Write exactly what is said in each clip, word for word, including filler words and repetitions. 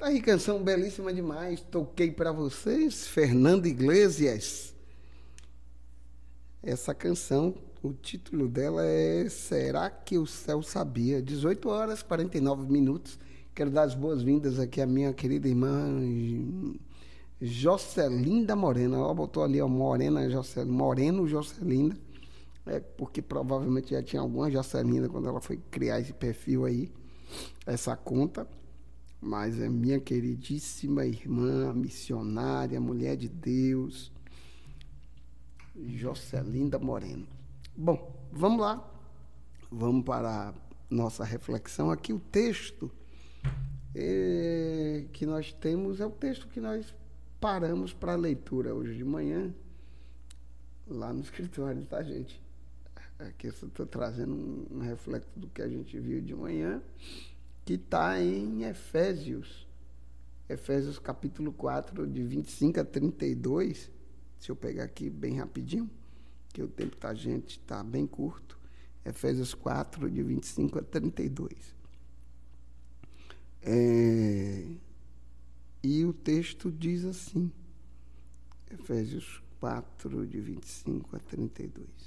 Tá aí, canção belíssima demais. Toquei para vocês, Fernando Iglesias. Essa canção, o título dela é Será que o Céu Sabia? dezoito horas e quarenta e nove minutos. Quero dar as boas-vindas aqui à minha querida irmã Jocelinda Morena. Ela botou ali, ó, Morena, Jocel... Moreno Jocelinda. É porque provavelmente já tinha alguma Jocelinda quando ela foi criar esse perfil aí, essa conta. Mas é minha queridíssima irmã, missionária, mulher de Deus, Jocelinda Moreno. Bom, vamos lá. Vamos para a nossa reflexão aqui. O texto é, que nós temos é o texto que nós paramos para a leitura hoje de manhã, lá no escritório, tá, gente? Aqui eu estou trazendo um, um reflexo do que a gente viu de manhã, que está em Efésios, Efésios capítulo quatro, de vinte e cinco a trinta e dois. Se eu pegar aqui bem rapidinho, que o tempo da gente está bem curto. Efésios quatro, de vinte e cinco a trinta e dois. É, e o texto diz assim, Efésios quatro, de vinte e cinco a trinta e dois.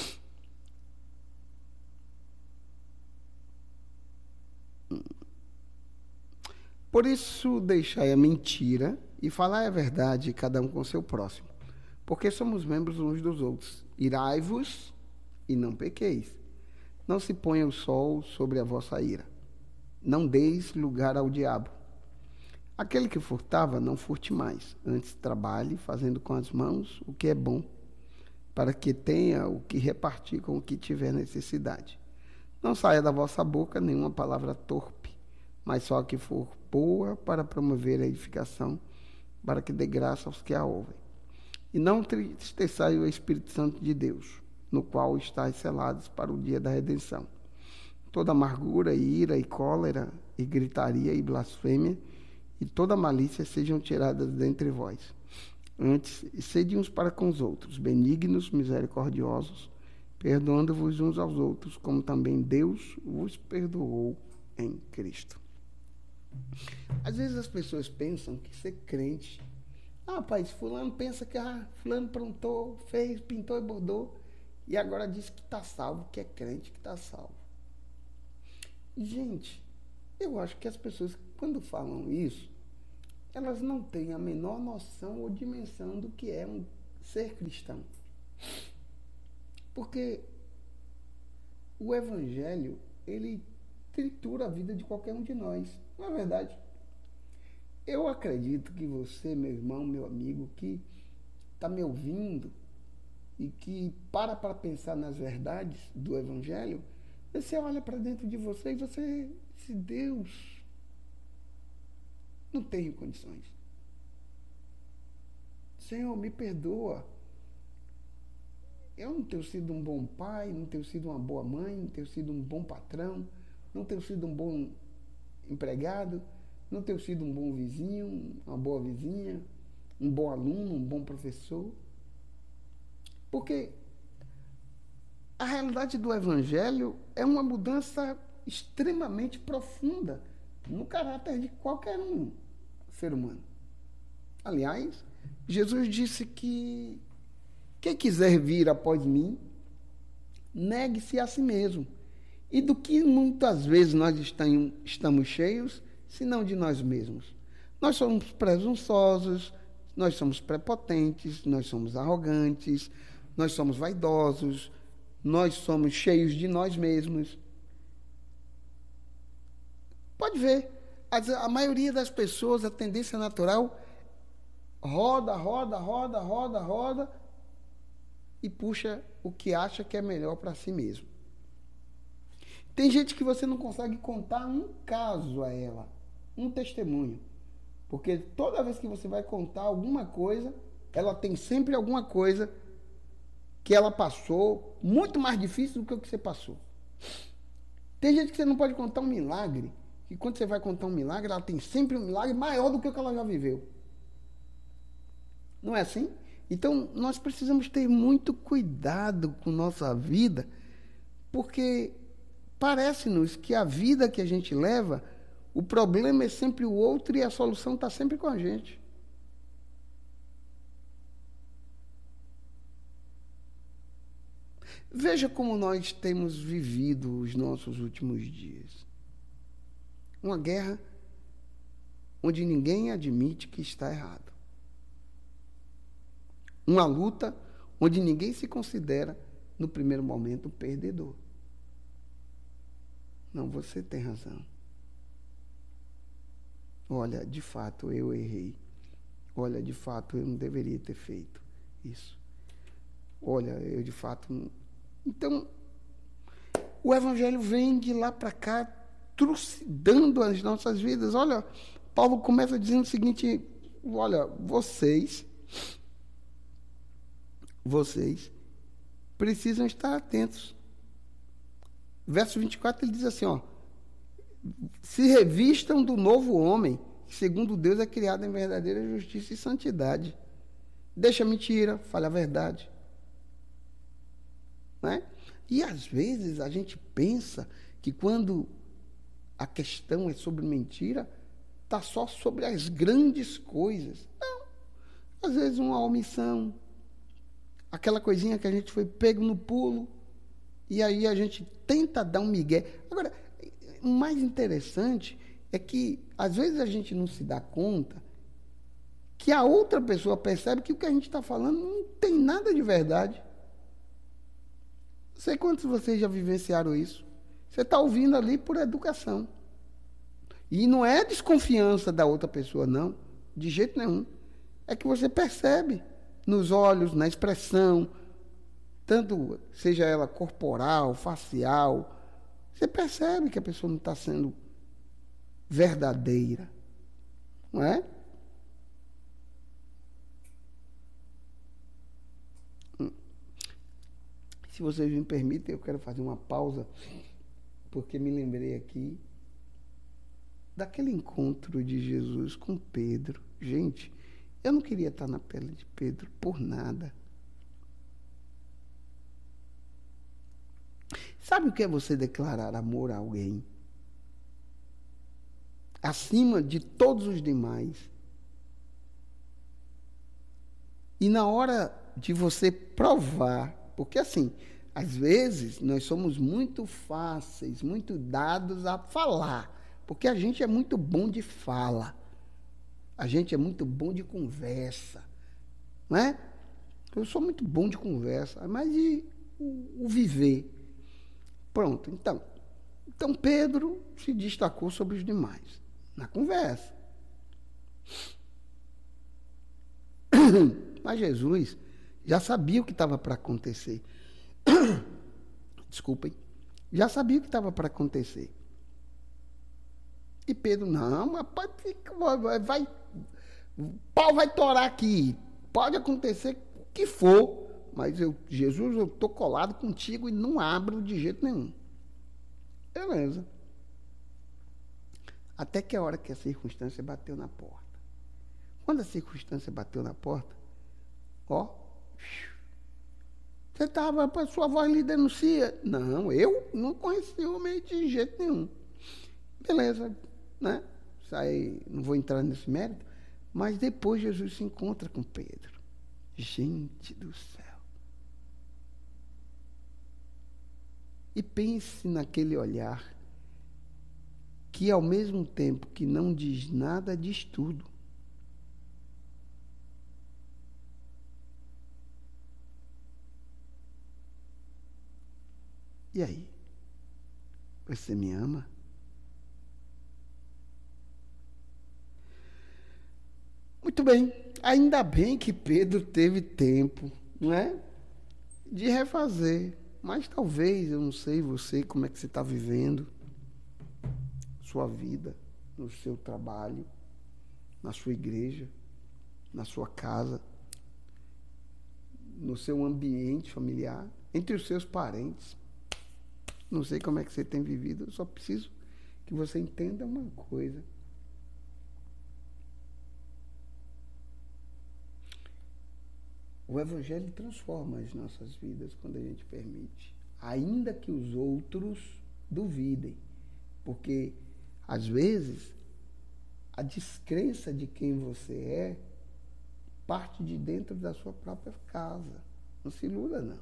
Por isso deixai a mentira e falai a verdade, cada um com seu próximo, porque somos membros uns dos outros. Irai-vos e não pequeis. Não se ponha o sol sobre a vossa ira. Não deis lugar ao diabo. Aquele que furtava, não furte mais. Antes trabalhe, fazendo com as mãos o que é bom, para que tenha o que repartir com o que tiver necessidade. Não saia da vossa boca nenhuma palavra torpe, mas só a que for boa para promover a edificação, para que dê graça aos que a ouvem. E não entristeçai o Espírito Santo de Deus, no qual estáis selados para o dia da redenção. Toda amargura, e ira, e cólera, e gritaria, e blasfêmia, e toda malícia sejam tiradas dentre vós. Antes, sede uns para com os outros, benignos, misericordiosos, perdoando-vos uns aos outros, como também Deus vos perdoou em Cristo. Às vezes as pessoas pensam que ser crente... Ah, pai, fulano pensa que ah, fulano prontou, fez, pintou e bordou, e agora diz que está salvo, que é crente, que está salvo. Gente, eu acho que as pessoas, quando falam isso, elas não têm a menor noção ou dimensão do que é um ser cristão. Porque o Evangelho, ele tritura a vida de qualquer um de nós. Não é verdade? Eu acredito que você, meu irmão, meu amigo, que está me ouvindo e que para para pensar nas verdades do Evangelho, você olha para dentro de você e você, se Deus, não tenho condições. Senhor, me perdoa. Eu não tenho sido um bom pai, não tenho sido uma boa mãe, não tenho sido um bom patrão, não tenho sido um bom empregado, não tenho sido um bom vizinho, uma boa vizinha, um bom aluno, um bom professor. Porque a realidade do Evangelho é uma mudança extremamente profunda no caráter de qualquer um ser humano. Aliás, Jesus disse que quem quiser vir após mim, negue-se a si mesmo. E do que muitas vezes nós estamos cheios, senão de nós mesmos. Nós somos presunçosos, nós somos prepotentes, nós somos arrogantes, nós somos vaidosos, nós somos cheios de nós mesmos. Pode ver, a maioria das pessoas, a tendência natural, roda, roda, roda, roda, roda, e puxa o que acha que é melhor para si mesmo. Tem gente que você não consegue contar um caso a ela, um testemunho, porque toda vez que você vai contar alguma coisa, ela tem sempre alguma coisa que ela passou, muito mais difícil do que o que você passou. Tem gente que você não pode contar um milagre, que quando você vai contar um milagre, ela tem sempre um milagre maior do que o que ela já viveu. Não é assim? Então, nós precisamos ter muito cuidado com nossa vida, porque parece-nos que a vida que a gente leva O problema é sempre o outro e a solução está sempre com a gente. Veja como nós temos vivido os nossos últimos dias. Uma guerra onde ninguém admite que está errado. Uma luta onde ninguém se considera, no primeiro momento, perdedor. Não, você tem razão. Olha, de fato, eu errei. Olha, de fato, eu não deveria ter feito isso. Olha, eu de fato... Não... Então, o Evangelho vem de lá para cá, trucidando as nossas vidas. Olha, Paulo começa dizendo o seguinte, olha, vocês, vocês precisam estar atentos. Verso vinte e quatro, ele diz assim, ó, se revistam do novo homem, que segundo Deus é criado em verdadeira justiça e santidade. Deixa a mentira, fale a verdade. Não é? E às vezes a gente pensa que quando a questão é sobre mentira, está só sobre as grandes coisas. Não. Às vezes uma omissão, aquela coisinha que a gente foi pego no pulo, e aí a gente tenta dar um migué. Agora, o mais interessante é que, às vezes, a gente não se dá conta que a outra pessoa percebe que o que a gente está falando não tem nada de verdade. Não sei quantos de vocês já vivenciaram isso. Você está ouvindo ali por educação. E não é desconfiança da outra pessoa, não. De jeito nenhum. É que você percebe nos olhos, na expressão, tanto seja ela corporal, facial, você percebe que a pessoa não está sendo verdadeira, não é? Se vocês me permitem, eu quero fazer uma pausa, porque me lembrei aqui daquele encontro de Jesus com Pedro. Gente, eu não queria estar na pele de Pedro por nada. Sabe o que é você declarar amor a alguém? Acima de todos os demais. E na hora de você provar, porque assim, às vezes nós somos muito fáceis, muito dados a falar, porque a gente é muito bom de fala. A gente é muito bom de conversa, não é? Eu sou muito bom de conversa, mas de o, o viver. Pronto, então, então Pedro se destacou sobre os demais, na conversa. Mas Jesus já sabia o que estava para acontecer. Desculpem. Já sabia o que estava para acontecer. E Pedro, não, mas pode, vai, o pau vai torar aqui. Pode acontecer o que for. Mas eu, Jesus, eu estou colado contigo e não abro de jeito nenhum. Beleza. Até que a hora que a circunstância bateu na porta. Quando a circunstância bateu na porta, ó, você estava, a sua voz lhe denuncia. Não, eu não conheci o homem de jeito nenhum. Beleza, né? Sai, não vou entrar nesse mérito, mas depois Jesus se encontra com Pedro. Gente do céu. E pense naquele olhar que, ao mesmo tempo que não diz nada, diz tudo. E aí? Você me ama? Muito bem. Ainda bem que Pedro teve tempo, não é? De refazer. Mas talvez, eu não sei você, como é que você está vivendo sua vida, no seu trabalho, na sua igreja, na sua casa, no seu ambiente familiar, entre os seus parentes. Não sei como é que você tem vivido, eu só preciso que você entenda uma coisa. O Evangelho transforma as nossas vidas quando a gente permite, ainda que os outros duvidem, porque Às vezes, a descrença de quem você é parte de dentro da sua própria casa. Não se iluda, não.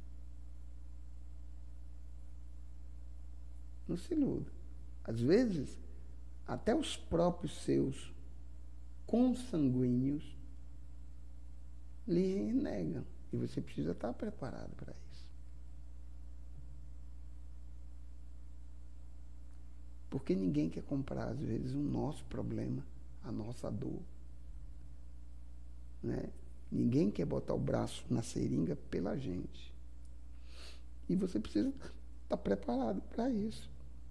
Não se iluda. Às vezes, até os próprios seus consanguíneos lhe renegam. E você precisa estar preparado para isso. Porque ninguém quer comprar, às vezes, o nosso problema, a nossa dor. Né? Ninguém quer botar o braço na seringa pela gente. E você precisa estar preparado para isso.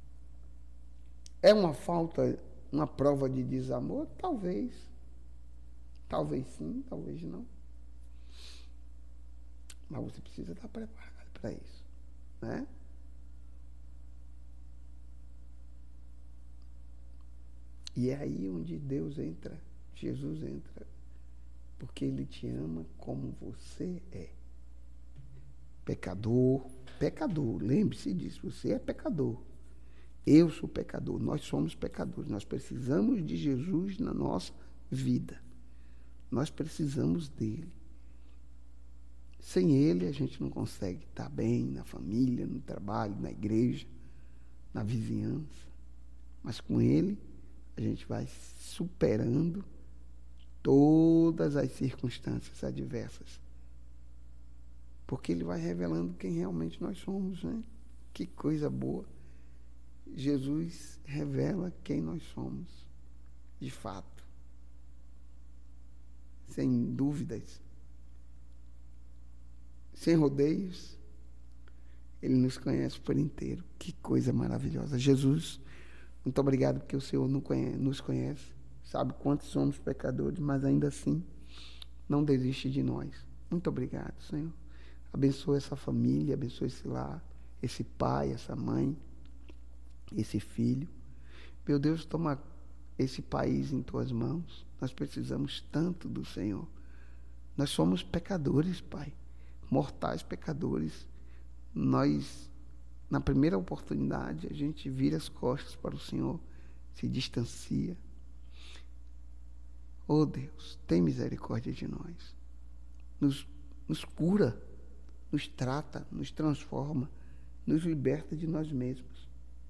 É uma falta, uma prova de desamor? Talvez. Talvez sim, talvez não. Mas você precisa estar preparado para isso. Né? E é aí onde Deus entra, Jesus entra, porque Ele te ama como você é. Pecador, pecador, lembre-se disso, você é pecador. Eu sou pecador, nós somos pecadores, nós precisamos de Jesus na nossa vida. Nós precisamos dele. Sem ele, a gente não consegue estar bem na família, no trabalho, na igreja, na vizinhança. Mas com ele, a gente vai superando todas as circunstâncias adversas. Porque ele vai revelando quem realmente nós somos, né? Que coisa boa. Jesus revela quem nós somos, de fato. Sem dúvidas. Sem rodeios. Ele nos conhece por inteiro. Que coisa maravilhosa. Jesus, muito obrigado porque o Senhor nos conhece, sabe quantos somos pecadores, mas ainda assim não desiste de nós. Muito obrigado, Senhor. Abençoa essa família, abençoa esse lar, esse pai, essa mãe, esse filho. Meu Deus, toma esse país em tuas mãos. Nós precisamos tanto do Senhor. Nós somos pecadores, Pai, mortais pecadores. Nós, na primeira oportunidade, a gente vira as costas para o Senhor, se distancia. Oh Deus, tem misericórdia de nós. Nos, nos cura, nos trata, nos transforma, nos liberta de nós mesmos.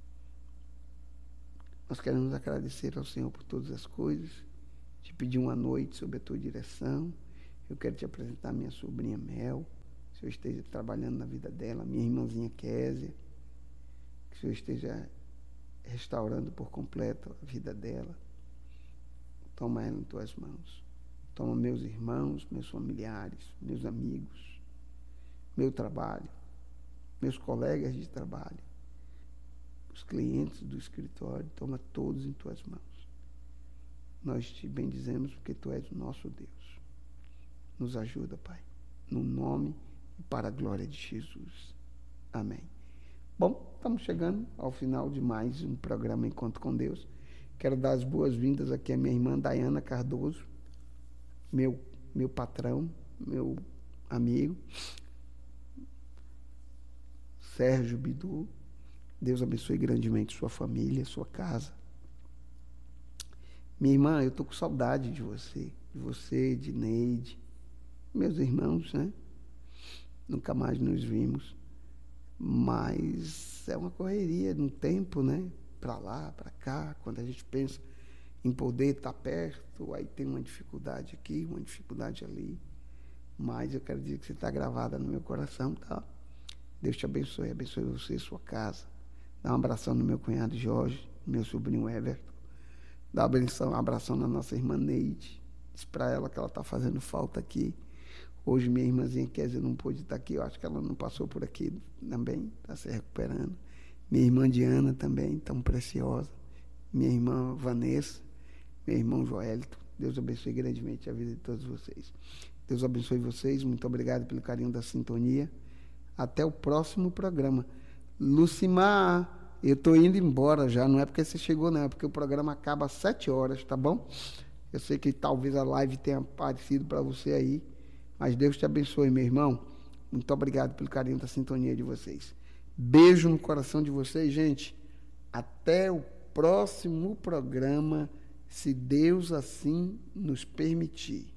Nós queremos agradecer ao Senhor por todas as coisas, te pedir uma noite sob a tua direção. Eu quero te apresentar minha sobrinha Mel, que o Senhor esteja trabalhando na vida dela, minha irmãzinha Késia, que o Senhor esteja restaurando por completo a vida dela. Toma ela em tuas mãos. Toma meus irmãos, meus familiares, meus amigos, meu trabalho, meus colegas de trabalho, os clientes do escritório, toma todos em tuas mãos. Nós te bendizemos porque tu és o nosso Deus. Nos ajuda, Pai, no nome e para a glória de Jesus. Amém. Bom, estamos chegando ao final de mais um programa Encontro com Deus. Quero dar as boas-vindas aqui à minha irmã Dayana Cardoso, meu, meu patrão, meu amigo, Sérgio Bidu. Deus abençoe grandemente sua família, sua casa. Minha irmã, eu estou com saudade de você, de você, de Neide, meus irmãos, né? Nunca mais nos vimos, mas é uma correria de um tempo, né? Para lá, para cá, quando a gente pensa em poder estar perto, aí tem uma dificuldade aqui, uma dificuldade ali, mas eu quero dizer que você está gravada no meu coração, tá? Deus te abençoe, abençoe você, sua casa. Dá um abração no meu cunhado Jorge, meu sobrinho Everton. Dá um abração na nossa irmã Neide. Diz para ela que ela está fazendo falta aqui. Hoje minha irmãzinha Kézia não pôde estar aqui, eu acho que ela não passou por aqui também, está se recuperando. Minha irmã Diana também, tão preciosa. Minha irmã Vanessa, meu irmão Joelito. Deus abençoe grandemente a vida de todos vocês. Deus abençoe vocês, muito obrigado pelo carinho da sintonia. Até o próximo programa. Lucimar, eu estou indo embora já, não é porque você chegou não, é porque o programa acaba às sete horas, tá bom? Eu sei que talvez a live tenha aparecido para você aí, mas Deus te abençoe, meu irmão. Muito obrigado pelo carinho da sintonia de vocês. Beijo no coração de vocês, gente. Até o próximo programa, se Deus assim nos permitir.